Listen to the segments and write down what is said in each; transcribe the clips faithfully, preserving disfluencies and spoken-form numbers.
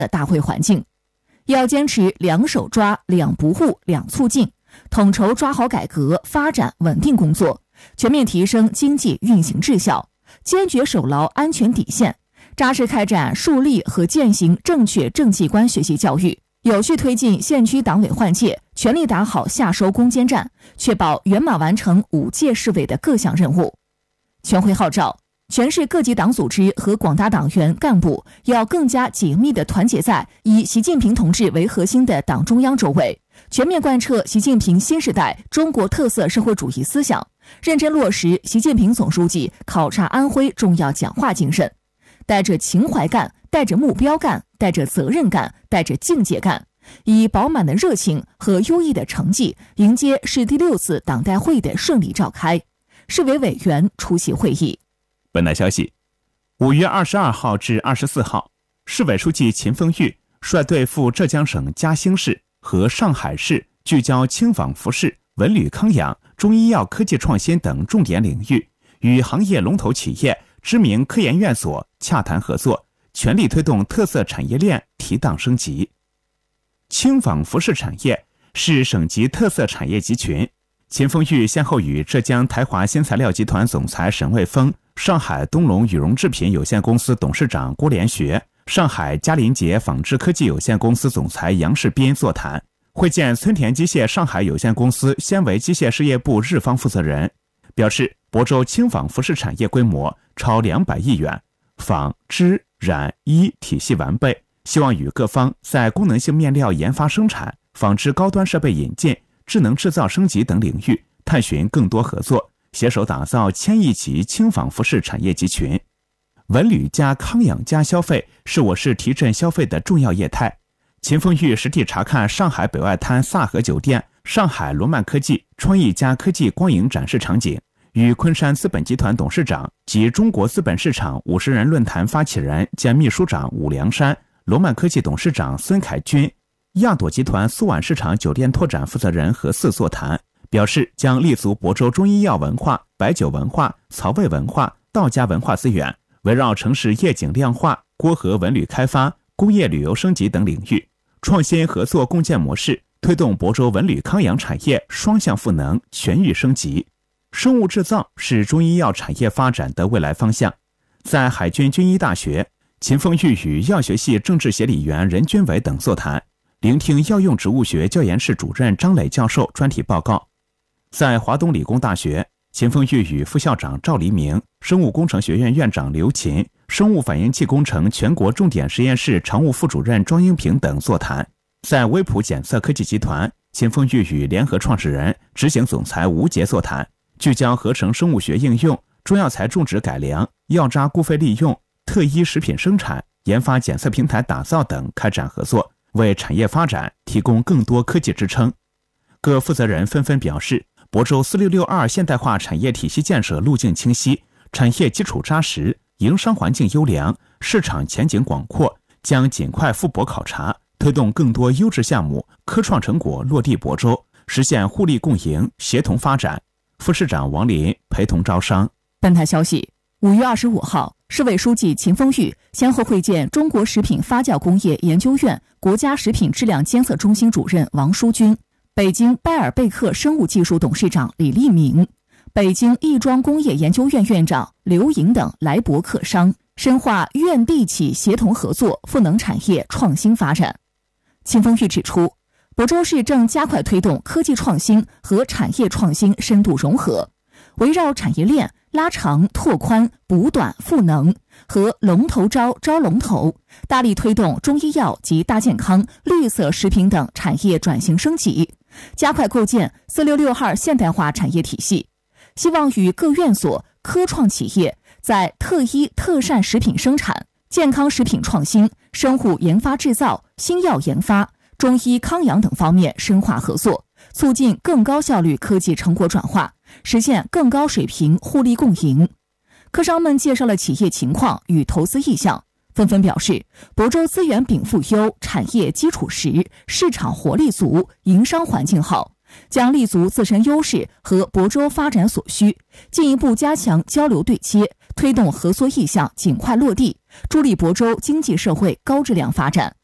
的大会环境。要坚持两手抓、两不误、两促进，统筹抓好改革、发展、稳定工作，全面提升经济运行质效，坚决守牢安全底线，扎实开展树立和践行正确政绩观学习教育，有序推进县区党委换届，全力打好夏收攻坚战，确保圆满完成五届市委的各项任务。全会号召全市各级党组织和广大党员干部要更加紧密地团结在以习近平同志为核心的党中央周围，全面贯彻习近平新时代中国特色社会主义思想，认真落实习近平总书记考察安徽重要讲话精神，带着情怀干，带着目标干，带着责任干，带着境界干，以饱满的热情和优异的成绩迎接市第六次党代会的顺利召开。市委委员出席会议。 本台消息，五月二十二号至二十四号，市委书记秦凤玉率队赴浙江省嘉兴市和上海市，聚焦轻纺服饰、文旅康养、中医药科技创新等重点领域，与行业龙头企业、知名科研院所洽谈合作，全力推动特色产业链提档升级。轻纺服饰产业是省级特色产业集群。秦凤玉先后与浙江台华新材料集团总裁沈卫峰、上海东龙羽绒制品有限公司董事长郭连学、上海嘉林杰纺织科技有限公司总裁杨世斌座谈，会见村田机械上海有限公司纤维机械事业部日方负责人，表示亳州轻纺服饰产业规模超两百亿元，纺织染衣体系完备，希望与各方在功能性面料研发生产、纺织高端设备引进、智能制造升级等领域探寻更多合作，携手打造千亿级轻纺服饰产业集群。文旅加康养加消费是我市提振消费的重要业态。秦凤玉实地查看上海北外滩萨河酒店、上海罗曼科技创意加科技光影展示场景，与昆山资本集团董事长及中国资本市场五十人论坛发起人兼秘书长武良山、罗曼科技董事长孙凯军、亚朵集团苏皖市场酒店拓展负责人何四座谈，表示将立足亳州中医药文化、白酒文化、曹魏文化、道家文化资源，围绕城市夜景亮化、郭河文旅开发、工业旅游升级等领域，创新合作共建模式，推动亳州文旅康养产业双向赋能、全域升级。生物制造是中医药产业发展的未来方向。在海军军医大学，秦凤玉与药学系政治协理员任军伟等座谈，聆听药用植物学教研室主任张磊教授专题报告。在华东理工大学，秦凤玉与副校长赵黎明、生物工程学院院长刘琴、生物反应器工程全国重点实验室常务副主任庄英平等座谈。在微普检测科技集团，秦凤玉与联合创始人、执行总裁吴杰座谈，聚焦合成生物学应用、中药材种植改良、药渣固废利用、特医食品生产、研发检测平台打造等开展合作，为产业发展提供更多科技支撑。各负责人纷纷表示，亳州四六六二现代化产业体系建设路径清晰，产业基础扎实，营商环境优良，市场前景广阔，将尽快赴亳考察，推动更多优质项目、科创成果落地亳州，实现互利共赢、协同发展。副市长王林陪同招商。 本台消息，五月二十五号，市委书记秦凤玉先后会见中国食品发酵工业研究院国家食品质量监测中心主任王书军，北京拜尔贝克生物技术董事长李立明，北京亦庄工业研究院院长刘莹等来博客商，深化院地企协同合作，赋能产业创新发展。秦凤玉指出，亳州市正加快推动科技创新和产业创新深度融合，围绕产业链拉长、拓宽、补短、赋能和龙头招招龙头，大力推动中医药及大健康、绿色食品等产业转型升级，加快构建四六六二现代化产业体系。希望与各院所、科创企业在特医特膳食品生产、健康食品创新、生物研发制造、新药研发、中医康养等方面深化合作，促进更高效率科技成果转化，实现更高水平互利共赢。科商们介绍了企业情况与投资意向，纷纷表示，亳州资源禀赋优，产业基础实，市场活力足，营商环境好，将立足自身优势和亳州发展所需，进一步加强交流对接，推动合作意向尽快落地，助力亳州经济社会高质量发展。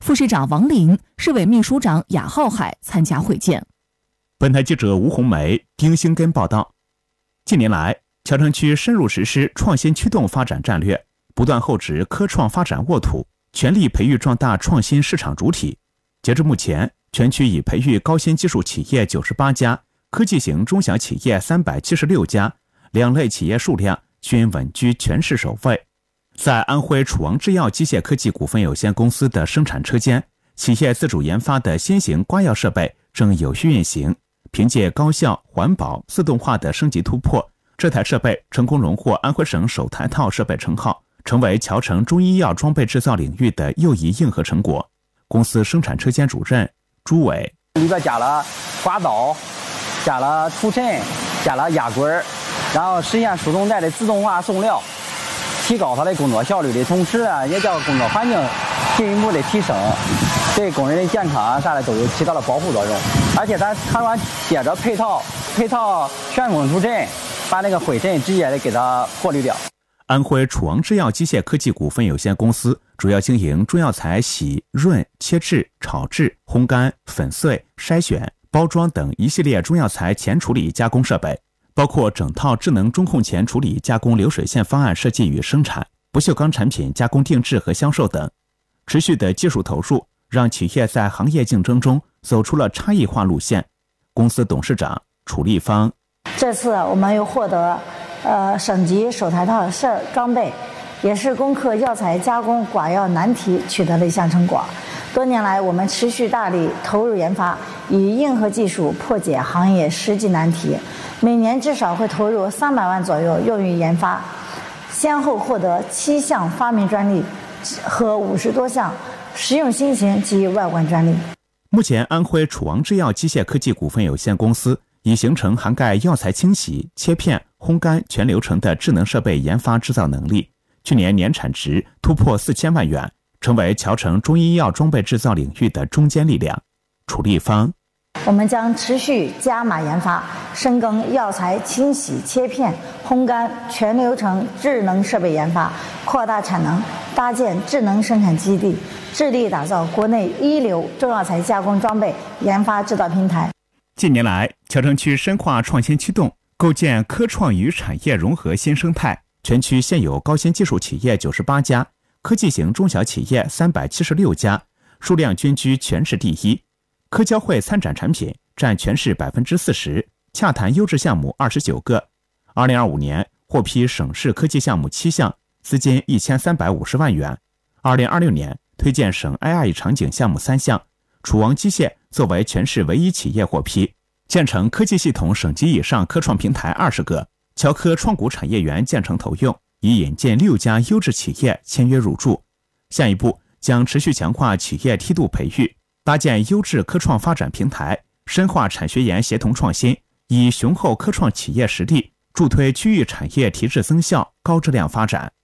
副市长王林、市委秘书长雅浩海参加会见。 本台记者吴红梅、丁兴根报道。近年来，桥城区深入实施创新驱动发展战略，不断厚植科创发展沃土，全力培育壮大创新市场主体。截至目前，全区已培育高新技术企业九十八家，科技型中小企业三百七十六家，两类企业数量均稳居全市首位。在安徽楚王制药机械科技股份有限公司的生产车间，企业自主研发的新型刮药设备正有序运行。凭借高效、环保、自动化的升级突破，这台设备成功荣获安徽省首台套设备称号，成为桥城中医药装备制造领域的又一硬核成果。公司生产车间主任朱伟： 里边加了刮刀，加了除尘，加了压棍，然后实现输送带的自动化送料，提高它的工作效率的同时啊，也叫工作环境进一步的提升，对工人的健康啊啥的都有起到了保护作用。而且咱还完接着配套配套旋风除尘，把那个灰尘直接的给它过滤掉。 安徽楚王制药机械科技股份有限公司主要经营中药材洗、润、切制、炒制、烘干、粉碎、筛选、包装等一系列中药材前处理加工设备，包括整套智能中控前处理加工流水线方案设计与生产、不锈钢产品加工定制和销售等。持续的技术投入让企业在行业竞争中走出了差异化路线。公司董事长楚立芳： 这次我们又获得呃省级首台套设装备，也是攻克药材加工刮药难题取得了一项成果。多年来，我们持续大力投入研发，以硬核技术破解行业实际难题，每年至少会投入三百万左右用于研发，先后获得七项发明专利和五十多项实用新型及外观专利。 目前，安徽楚王制药机械科技股份有限公司已形成涵盖药材清洗、切片、烘干全流程的智能设备研发制造能力，去年年产值突破四千万元，成为桥城中医药装备制造领域的中坚力量。楚立芳： 我们将持续加码研发，深耕药材清洗、切片、烘干全流程智能设备研发，扩大产能，搭建智能生产基地，致力打造国内一流中药材加工装备研发制造平台。 近年来，桥城区深化创新驱动，构建科创与产业融合新生态。全区现有高新技术企业九十八家，科技型中小企业三百七十六家，数量均居全市第一。科交会参展产品占全市百分之四十，洽谈优质项目二十九个。二零二五年获批省市科技项目七项，资金一千三百五十万元。二零二六年推荐省 A I 场景项目三项，楚王机械作为全市唯一企业获批。建成科技系统省级以上科创平台二十个，桥科创股产业园建成投用，已引进六家优质企业签约入驻。下一步将持续强化企业梯度培育，搭建优质科创发展平台，深化产学研协同创新，以雄厚科创企业实力助推区域产业提质增效、高质量发展。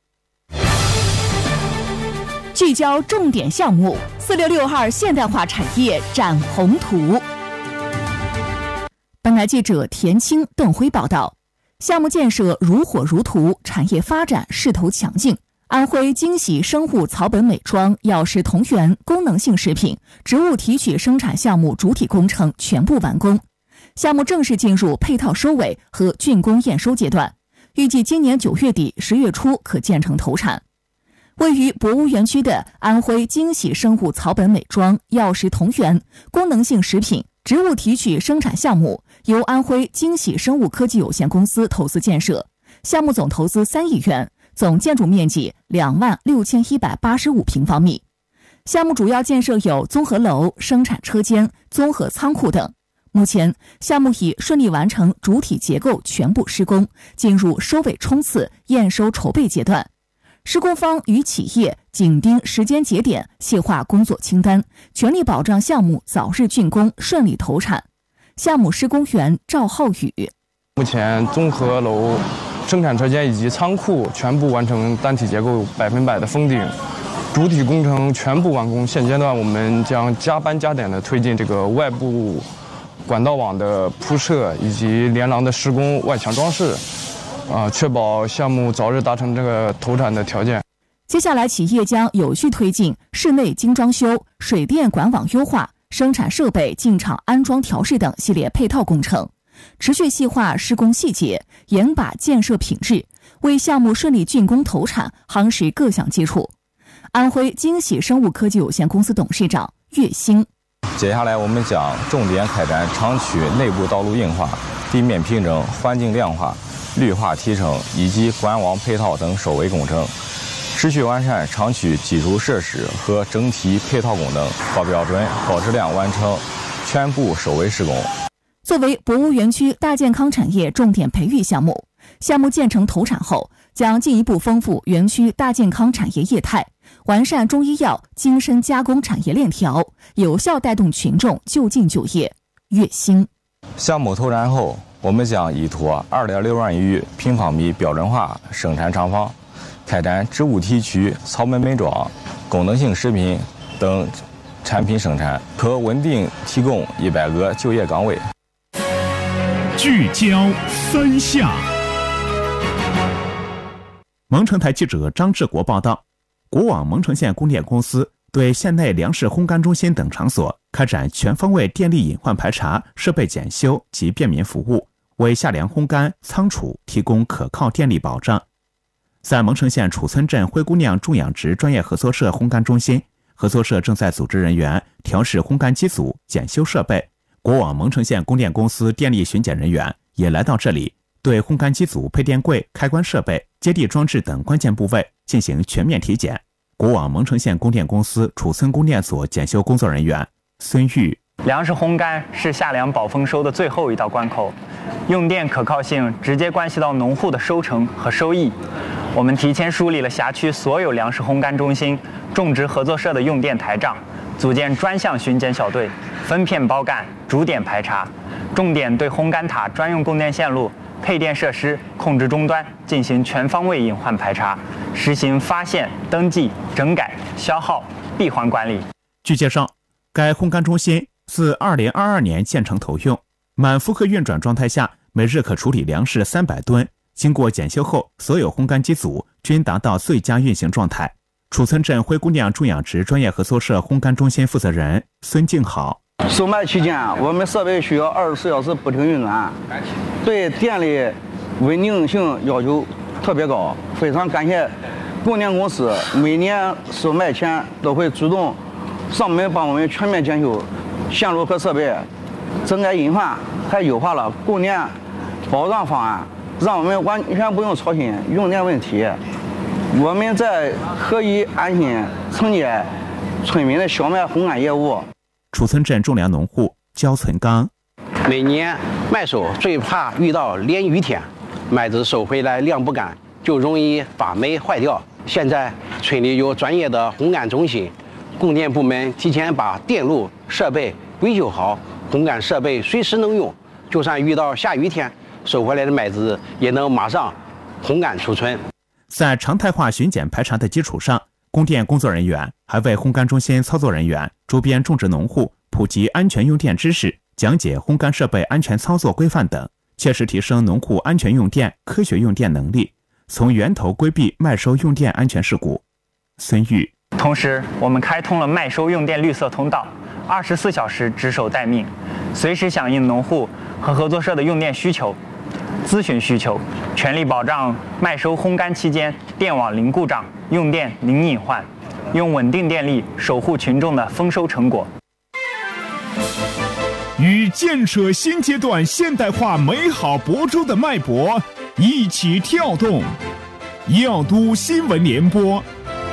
聚焦重点项目，四六六二现代化产业展宏图。本台记者田青、邓辉报道，项目建设如火如荼，产业发展势头强劲。安徽金喜生物草本美妆、药食同源功能性食品植物提取生产项目主体工程全部完工，项目正式进入配套收尾和竣工验收阶段，预计今年九月底十月初可建成投产。位于博物园区的安徽金喜生物草本美妆、药食同源功能性食品植物提取生产项目由安徽金喜生物科技有限公司投资建设，项目总投资三亿元，总建筑面积两万六千一百八十五平方米。项目主要建设有综合楼、生产车间、综合仓库等。目前，项目已顺利完成主体结构全部施工，进入收尾冲刺、验收筹备阶段。施工方与企业紧盯时间节点，细化工作清单，全力保障项目早日竣工、顺利投产。项目施工员赵浩宇： 目前综合楼、生产车间以及仓库全部完成单体结构百分百的封顶，主体工程全部完工。现阶段我们将加班加点的推进这个外部管道网的铺设以及连廊的施工、外墙装饰，啊，确保项目早日达成这个投产的条件。 接下来，企业将有序推进室内精装修、水电管网优化、生产设备进场安装调试等系列配套工程，持续细化施工细节，严把建设品质，为项目顺利竣工投产夯实各项基础。安徽惊喜生物科技有限公司董事长岳兴： 接下来我们将重点开展厂区内部道路硬化、地面平整、环境亮化、绿化提升以及管网配套等收尾工程，持续完善厂区基础设施和整体配套功能，高标准、高质量完成全部收尾施工。 作为博物园区大健康产业重点培育项目，项目建成投产后，将进一步丰富园区大健康产业业态，完善中医药精深加工产业链条，有效带动群众就近就业。岳兴： 项目投产后，我们将依托 二点六万余平方米标准化生产厂房，开展植物提取、草本美妆、功能性食品等产品生产，可稳定提供一百个就业岗位。 聚焦三下。蒙城台记者张志国报道，国网蒙城县供电公司对县内粮食烘干中心等场所开展全方位电力隐患排查、设备检修及便民服务，为夏粮烘干、仓储提供可靠电力保障。在蒙城县楚村镇灰姑娘种养殖专业合作社烘干中心，合作社正在组织人员调试烘干机组、检修设备。国网蒙城县供电公司电力巡检人员也来到这里，对烘干机组、配电柜、开关设备、接地装置等关键部位进行全面体检。国网蒙城县供电公司楚村供电所检修工作人员孙玉： 粮食烘干是夏粮保丰收的最后一道关口，用电可靠性直接关系到农户的收成和收益。我们提前梳理了辖区所有粮食烘干中心、种植合作社的用电台账，组建专项巡检小队，分片包干，逐点排查，重点对烘干塔专用供电线路、配电设施、控制终端进行全方位隐患排查，实行发现、登记、整改、消耗、闭环管理。 据介绍，该烘干中心自二零二二年建成投用，满负荷运转状态下，每日可处理粮食三百吨。经过检修后，所有烘干机组均达到最佳运行状态。楚村镇灰姑娘种养殖专业合作社烘干中心负责人孙静好： 售卖期间，我们设备需要二十四小时不停运转，对电力稳定性要求特别高。非常感谢供电公司，每年售卖前都会主动上门帮我们全面检修线路和设备，整改隐患，还优化了供电保障方案，让我们完全不用操心用电问题。我们在可以安心承接村民的小麦烘干业务。 楚村镇种粮农户焦存刚： 每年麦收最怕遇到连雨天，麦子收回来晾不干，就容易发霉坏掉。现在村里有专业的烘干中心，供电部门提前把电路设备维修好，烘干设备随时能用，就算遇到下雨天，收回来的麦子也能马上烘干储存。 在常态化巡检排查的基础上，供电工作人员还为烘干中心操作人员、周边种植农户普及安全用电知识，讲解烘干设备安全操作规范等，切实提升农户安全用电、科学用电能力，从源头规避麦收用电安全事故。孙玉： 同时，我们开通了麦收用电绿色通道，二十四小时值守待命，随时响应农户和合作社的用电需求、咨询需求，全力保障麦收烘干期间电网零故障、用电零隐患，用稳定电力守护群众的丰收成果。 与建设新阶段现代化美好亳州的脉搏一起跳动，耀都新闻联播。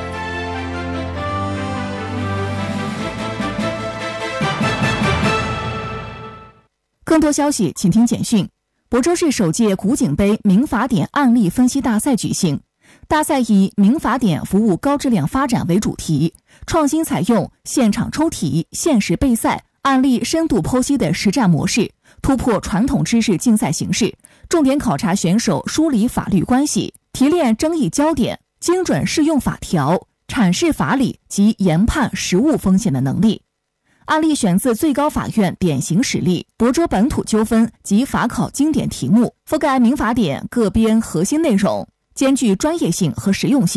更多消息请听简讯。亳州市首届古井杯民法典案例分析大赛举行，大赛以民法典服务高质量发展为主题，创新采用现场抽题、限时备赛、案例深度剖析的实战模式，突破传统知识竞赛形式，重点考察选手梳理法律关系、提炼争议焦点、精准适用法条、阐释法理及研判实务风险的能力。案例选自最高法院典型实例、亳州本土纠纷及法考经典题目，覆盖民法典各编核心内容，兼具专业性和实用性，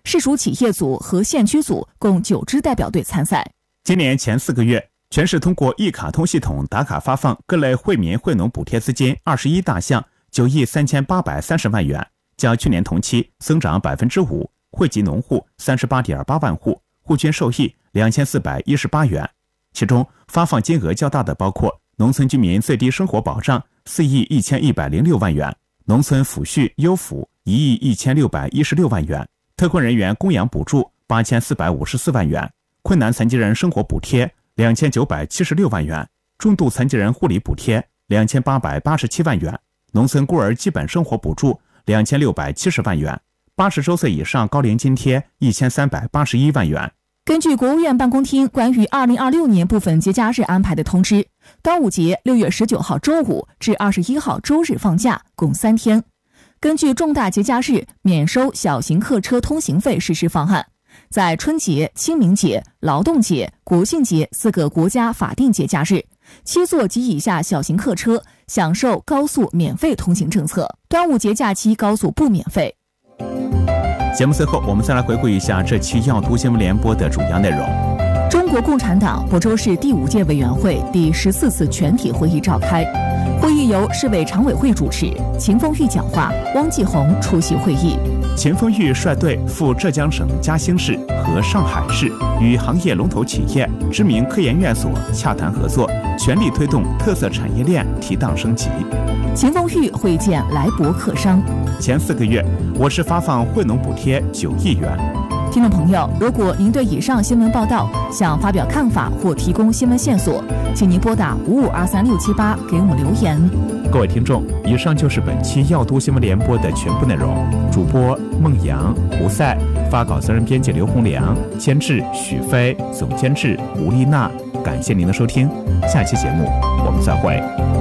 市属企业组和县区组共九支代表队参赛。 今年前四个月，全市通过一卡通系统打卡发放各类惠民惠农补贴资金二十一大项，九亿三千八百三十万元，较去年同期增长百分之五，惠及农户三十八点八万户，户均受益两千四百一十八元。其中发放金额较大的包括农村居民最低生活保障四亿一千一百零六万元，农村抚恤优抚一亿一千六百一十六万元，特困人员供养补助八千四百五十四万元，困难残疾人生活补贴两千九百七十六万元，重度残疾人护理补贴两千八百八十七万元，农村孤儿基本生活补助两千六百七十万元，八十周岁以上高龄津贴一千三百八十一万元。 根据国务院办公厅关于二零二六年部分节假日安排的通知，端午节六月十九号周五至二十一号周日放假，共三天。根据重大节假日免收小型客车通行费实施方案，在春节、清明节、劳动节、国庆节四个国家法定节假日，七座及以下小型客车享受高速免费通行政策，端午节假期高速不免费。 节目最后，我们再来回顾一下这期要读新闻联播的主要内容。 中国共产党亳州市第五届委员会第十四次全体会议召开，会议由市委常委会主持，秦凤玉讲话，汪继红出席会议。 秦凤玉率队赴浙江省嘉兴市和上海市，与行业龙头企业、知名科研院所洽谈合作，全力推动特色产业链提档升级。 秦凤玉会见来博客商。 前四个月，我市发放惠农补贴九亿元。 听众朋友，如果您对以上新闻报道想发表看法或提供新闻线索，请您拨打五五二三六七八给我们留言。 各位听众，以上就是本期要读新闻联播的全部内容。主播孟阳、胡赛，发稿责任编辑刘洪良，监制许飞，总监制吴丽娜。感谢您的收听，下期节目我们再会。